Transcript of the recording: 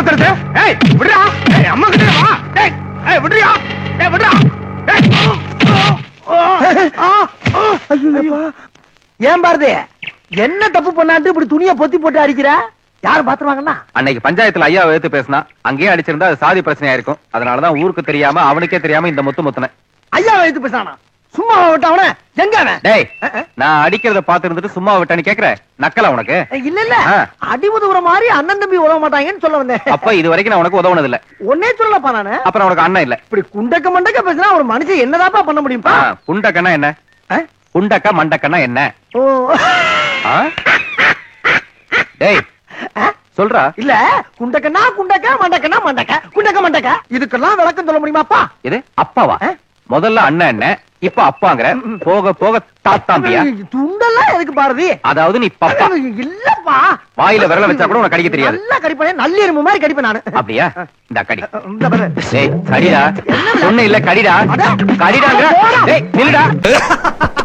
குத்துறது? ஏய் விடுடா. ஏய் அம்மா கிட்ட வா. ஏய் ஏய் விடுடா. ஏய் விடுடா. ஏன் பாருது என்ன தப்பு பண்ணாட்டு இப்படி துணியை பொத்தி போட்டு அடிக்கிற? யாரும் பாத்துருவாங்கன்னா? அன்னைக்கு பஞ்சாயத்துல ஐயா எடுத்து பேசினா அங்கேயே அடிச்சிருந்தா அது சாதி பிரச்சனையா இருக்கும். அதனாலதான் ஊருக்கு தெரியாம அவனுக்கே தெரியாம இந்த முத்து முத்துனேன். ஐயா எடுத்து பேசானா? சும்மா விட்ட அவன எங்க அவன்? டேய் நான் அடிக்கிறத பாத்து இருந்துட்டு சும்மா விட்டான்னு கேக்குற நக்கல உனக்கு? இல்ல இல்ல அடி உதவுற மாதிரி அண்ணன் தம்பி உதவ மாட்டாங்கன்னு சொல்ல வந்தேன். அப்ப இது வரைக்கும் நான் உனக்கு உதவுனது இல்ல. ஒன்னே சொல்லப்பா நானு. அப்புறம் உனக்கு அண்ணன் இல்ல. இப்படி குண்டக்க மண்டக்க பேசினா ஒரு மனுஷன் என்னதாப்பா பண்ண முடியும்பா? குண்டக்கன்னா என்ன? குண்டக்க மண்டக்கன்னா என்ன? ஓ டேய் சொல்றா. இல்ல குண்டக்கன்னா குண்டக்க மண்டக்கன்னா மண்டக்க குண்டக்க மண்டக்க இதுக்கெல்லாம் விளக்கம் சொல்ல முடியுமாப்பா? இது அப்பாவா? முதல்ல அண்ணன் என்ன இப்ப அப்பாங்கற போக போக தாத்தாம்பியா? துண்டெல்லாம் எதுக்கு பாரதி? அதாவது நீ பப்பா இல்லப்பா. வாயில விரல வச்சா கூட உனக்கு கடிக்க தெரியாது. நல்லா கடிப்பேன், நல்ல எறும்பு மாதிரி கடிப்பேன் நானு. அப்படியா? இந்த கடி. டேய் கடிடா. ஒண்ணு இல்ல கடிடா. கடிடாங்க. டேய் நில்லுடா.